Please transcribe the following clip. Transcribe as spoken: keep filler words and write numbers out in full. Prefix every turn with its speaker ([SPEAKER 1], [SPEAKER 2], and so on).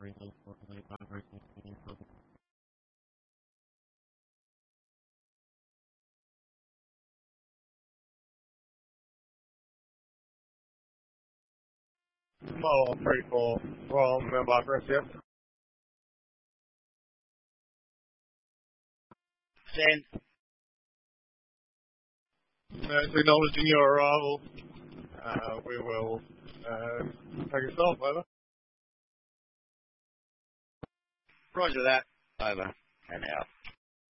[SPEAKER 1] Mobile three four, Royal Mobile Press, yep.
[SPEAKER 2] ten.
[SPEAKER 1] Uh, acknowledging your arrival. Uh, we will uh, take a stop, over.
[SPEAKER 2] Roger that. Over and out.